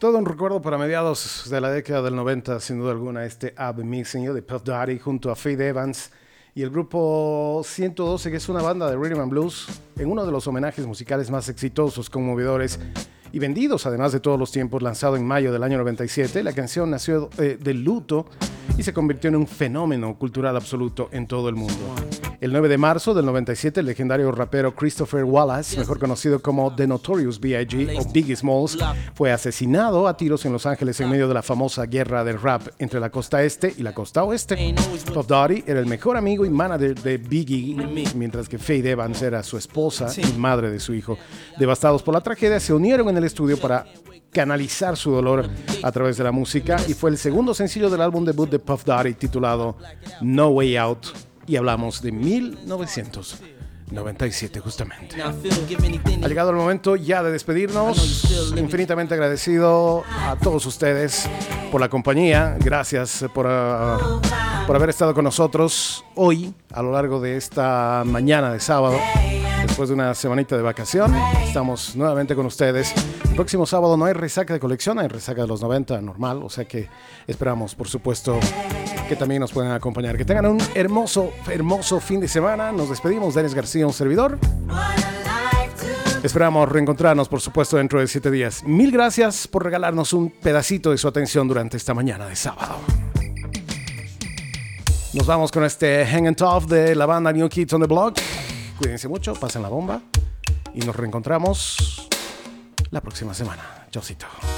Todo un recuerdo para mediados de la década del 90, sin duda alguna, este I've Been Missing You de Puff Daddy junto a Faith Evans y el grupo 112, que es una banda de rhythm and blues, en uno de los homenajes musicales más exitosos, conmovedores y vendidos, además de todos los tiempos, lanzado en mayo del año 97. La canción nació del luto y se convirtió en un fenómeno cultural absoluto en todo el mundo. El 9 de marzo del 97, el legendario rapero Christopher Wallace, mejor conocido como The Notorious B.I.G. o Biggie Smalls, fue asesinado a tiros en Los Ángeles en medio de la famosa guerra del rap entre la costa este y la costa oeste. Puff Daddy era el mejor amigo y manager de Biggie, mientras que Faith Evans era su esposa y madre de su hijo. Devastados por la tragedia, se unieron en el estudio para canalizar su dolor a través de la música, y fue el segundo sencillo del álbum debut de Puff Daddy titulado No Way Out, y hablamos de 1997 justamente. Ha llegado el momento ya de despedirnos. Infinitamente agradecido a todos ustedes por la compañía. Gracias por haber estado con nosotros hoy a lo largo de esta mañana de sábado. Después de una semanita de vacación, estamos nuevamente con ustedes. El próximo sábado no hay resaca de colección, hay resaca de los 90 normal, o sea que esperamos, por supuesto, que también nos puedan acompañar. Que tengan un hermoso fin de semana. Nos despedimos. Dennis García, un servidor. Esperamos reencontrarnos, por supuesto, dentro de 7 días. Mil gracias por regalarnos un pedacito de su atención durante esta mañana de sábado. Nos vamos con este Hang and Tough de la banda New Kids on the Block. Cuídense mucho, pasen la bomba y nos reencontramos la próxima semana. Chaucito.